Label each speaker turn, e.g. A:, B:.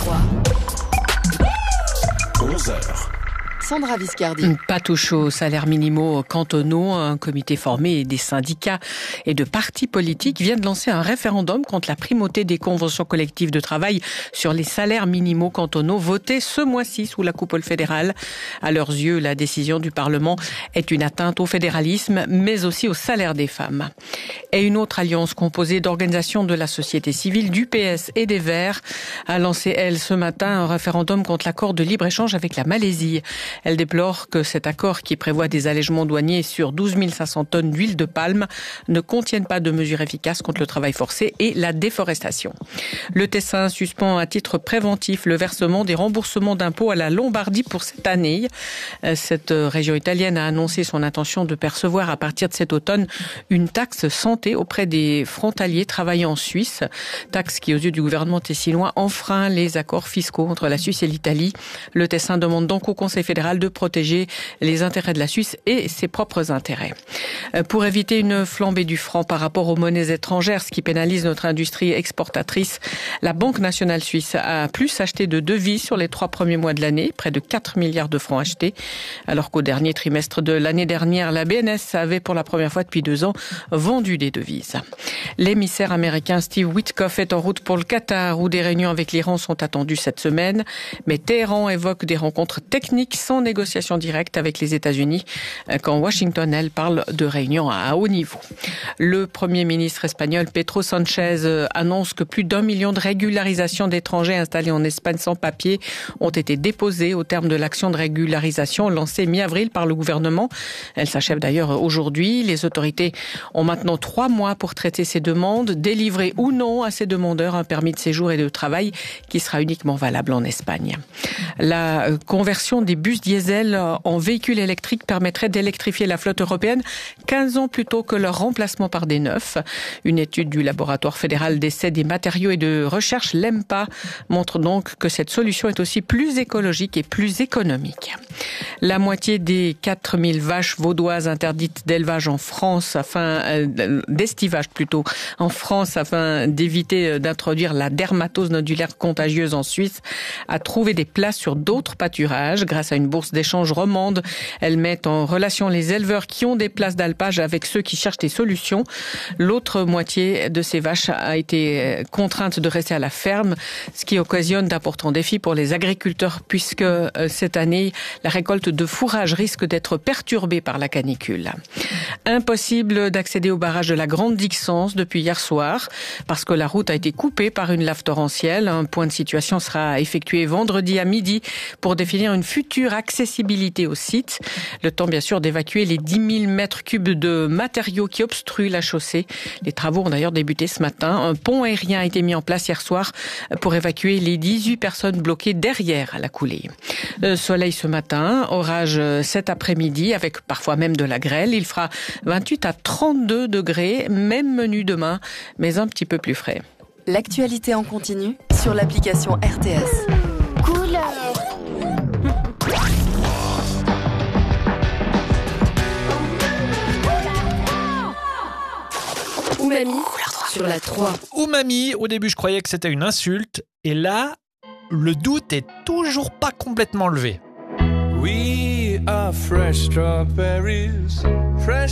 A: 3.
B: 11h.
A: Sandra Viscardi.
C: Pas touche aux salaires minimaux cantonaux. Un comité formé des syndicats et de partis politiques vient de lancer un référendum contre la primauté des conventions collectives de travail sur les salaires minimaux cantonaux votés ce mois-ci sous la coupole fédérale. À leurs yeux, la décision du Parlement est une atteinte au fédéralisme, mais aussi au salaire des femmes. Et une autre alliance composée d'organisations de la société civile, du PS et des Verts a lancé, elle, ce matin, un référendum contre l'accord de libre-échange avec la Malaisie. Elle déplore que cet accord, qui prévoit des allègements douaniers sur 12 500 tonnes d'huile de palme, ne contienne pas de mesures efficaces contre le travail forcé et la déforestation. Le Tessin suspend à titre préventif le versement des remboursements d'impôts à la Lombardie pour cette année. Cette région italienne a annoncé son intention de percevoir à partir de cet automne une taxe santé auprès des frontaliers travaillant en Suisse. Taxe qui, aux yeux du gouvernement tessinois, enfreint les accords fiscaux entre la Suisse et l'Italie. Le Tessin demande donc au Conseil fédéral de protéger les intérêts de la Suisse et ses propres intérêts. Pour éviter une flambée du franc par rapport aux monnaies étrangères, ce qui pénalise notre industrie exportatrice, la Banque nationale suisse a plus acheté de devises sur les 3 premiers mois de l'année, près de 4 milliards de francs achetés, alors qu'au dernier trimestre de l'année dernière, la BNS avait pour la première fois depuis 2 ans vendu des devises. L'émissaire américain Steve Witkoff est en route pour le Qatar, où des réunions avec l'Iran sont attendues cette semaine, mais Téhéran évoque des rencontres techniques sans négociation directe avec les États-Unis, quand Washington, elle, parle de réunions à haut niveau. Le Premier ministre espagnol Pedro Sánchez annonce que plus d'1 million de régularisations d'étrangers installés en Espagne sans papier ont été déposées au terme de l'action de régularisation lancée mi-avril par le gouvernement. Elle s'achève d'ailleurs aujourd'hui. Les autorités ont maintenant 3 mois pour traiter ces demandes, délivrer ou non à ces demandeurs un permis de séjour et de travail qui sera uniquement valable en Espagne. La conversion des bus diesel en véhicules électriques permettrait d'électrifier la flotte européenne 15 ans plus tôt que leur remplacement par des neufs. Une étude du laboratoire fédéral d'essai des matériaux et de recherche, l'EMPA, montre donc que cette solution est aussi plus écologique et plus économique. La moitié des 4000 vaches vaudoises interdites d'élevage en France, d'estivage plutôt, en France, afin d'éviter d'introduire la dermatose nodulaire contagieuse en Suisse, a trouvé des places sur d'autres pâturages grâce à une bourse d'échange romande. Elle met en relation les éleveurs qui ont des places d'alpage avec ceux qui cherchent des solutions. L'autre moitié de ces vaches a été contrainte de rester à la ferme, ce qui occasionne d'importants défis pour les agriculteurs puisque cette année, la récolte de fourrage risque d'être perturbée par la canicule. Impossible d'accéder au barrage de la Grande Dixence depuis hier soir parce que la route a été coupée par une lave torrentielle. Un point de situation sera effectué vendredi à midi pour définir une future accessibilité au site. Le temps, bien sûr, d'évacuer les 10 000 mètres cubes de matériaux qui obstruent la chaussée. Les travaux ont d'ailleurs débuté ce matin. Un pont aérien a été mis en place hier soir pour évacuer les 18 personnes bloquées derrière la coulée. Soleil ce matin, orage cet après-midi avec parfois même de la grêle. Il fera 28 à 32 degrés, même menu demain, mais un petit peu plus frais.
A: L'actualité en continu sur l'application RTS.
D: Couleur.
A: Umami sur la 3.
E: Umami, au début je croyais que c'était une insulte, et là, le doute est toujours pas complètement levé.
F: We are fresh strawberries, fresh